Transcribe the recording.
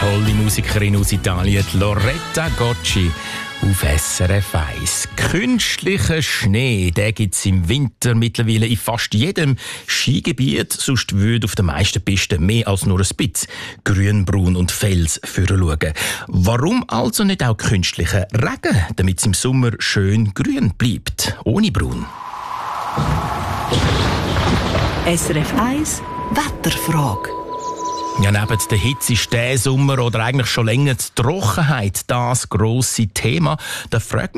tolle Musikerin aus Italien, Loretta Gocci, auf SRF 1. Künstlicher Schnee, den gibt es im Winter mittlerweile in fast jedem Skigebiet. Sonst würde auf den meisten Pisten mehr als nur ein bisschen Grün, Braun und Fels schauen. Warum also nicht auch künstlicher Regen, damit es im Sommer schön grün bleibt, ohne Braun? SRF 1 Wetterfrage. Ja, neben der Hitze ist der Sommer oder eigentlich schon länger die Trockenheit das grosse Thema. Da fragt